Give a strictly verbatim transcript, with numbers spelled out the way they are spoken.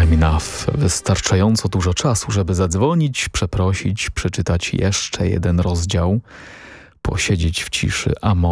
Time enough. Wystarczająco dużo czasu, żeby zadzwonić, przeprosić, przeczytać jeszcze jeden rozdział, posiedzieć w ciszy, a może